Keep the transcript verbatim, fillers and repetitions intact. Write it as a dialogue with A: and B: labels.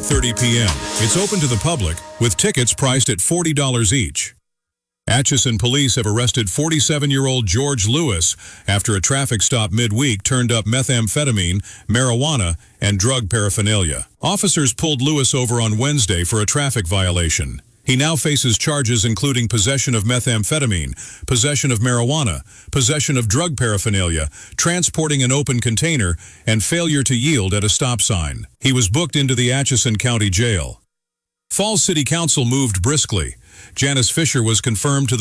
A: thirty p m It's open to the public, with tickets priced at forty dollars each. Atchison police have arrested forty-seven-year-old George Lewis after a traffic stop midweek turned up methamphetamine, marijuana, and drug paraphernalia. Officers pulled Lewis over on Wednesday for a traffic violation. He now faces charges including possession of methamphetamine, possession of marijuana, possession of drug paraphernalia, transporting an open container, and failure to yield at a stop sign. He was booked into the Atchison County Jail. Falls City Council moved briskly. Janice Fisher was confirmed to the